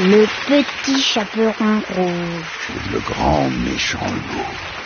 Le petit chaperon rouge. Le grand méchant loup.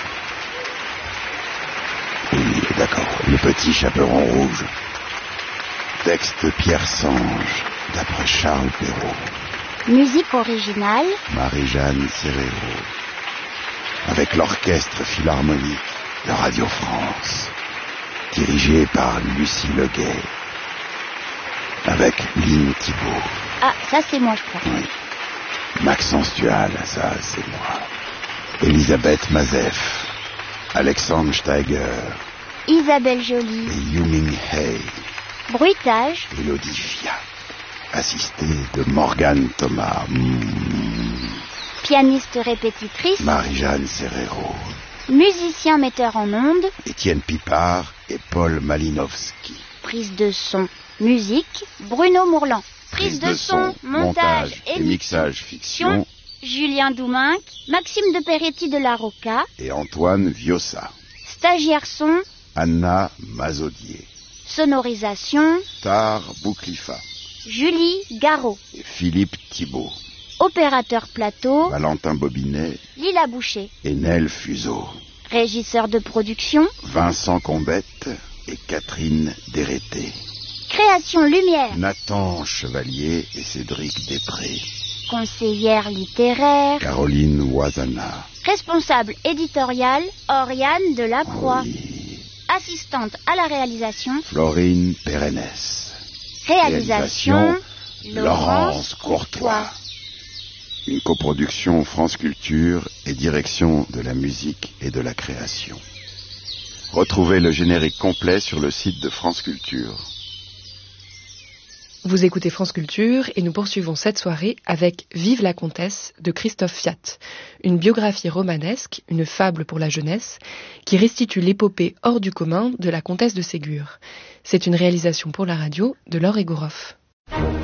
Oui, d'accord. Le petit chaperon rouge. Texte Pierre Sange, d'après Charles Perrault. Musique originale. Marie-Jeanne Serrero. Avec l'orchestre philharmonique de Radio France. Dirigé par Lucie Leguet. Avec Lynn Thibault. Ah, ça c'est moi, je crois. Oui. Maxence Dual, ça c'est moi. Elisabeth Mazef. Alexandre Steiger. Isabelle Joly. Et Yu-Ming Hei. Bruitage. Élodie Fiat. Assistée de Morgane Thomas. Pianiste répétitrice. Marie-Jeanne Serrero. Musicien metteur en ondes. Étienne Pipard et Paul Malinowski. Prise de son, musique, Bruno Mourlan. Prise de son, montage et mixage fiction, Julien Douminc, Maxime de Peretti de la Rocca et Antoine Viossa. Stagiaire son, Anna Mazodier. Sonorisation, Tar Bouklifa. Julie Garot Et Philippe Thibault. Opérateur plateau, Valentin Bobinet. Lila Boucher. Et Nel Fuseau. Régisseur de production, Vincent Combette et Catherine Dérété. Création lumière, Nathan Chevalier et Cédric Després. Conseillère littéraire, Caroline Ouazana. Responsable éditorial, Oriane Delacroix. Oui. Assistante à la réalisation, Florine Pérennes. Réalisation, Laurence Courtois. Une coproduction France Culture et direction de la musique et de la création. Retrouvez le générique complet sur le site de France Culture. Vous écoutez France Culture et nous poursuivons cette soirée avec Vive la Comtesse de Christophe Fiat, une biographie romanesque, une fable pour la jeunesse, qui restitue l'épopée hors du commun de la comtesse de Ségur. C'est une réalisation pour la radio de Laure Egoroff.